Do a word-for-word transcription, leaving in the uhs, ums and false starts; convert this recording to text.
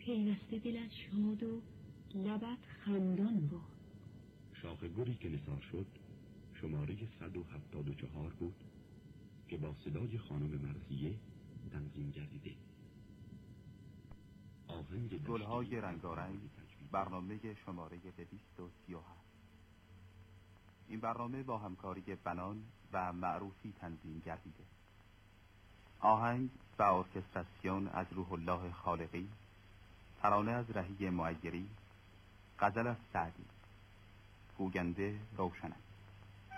پیوسته دلت شاد و لبت خندان بود. شاخ گلی که نثار شد شماره صد و هفتاد و چهار بود که با صدای خانم مرثیه تنظیم گردیده. آهنگ گلهای رنگارنگ، برنامه شماره دویست و سی و هفت. این برنامه با همکاری بنان و معروفی تنظیم گردیده. آهنگ و ارکستراسیون از روح الله خالقی، ترانه از رهی معیری، غزل از سعدی، گوینده روشنک.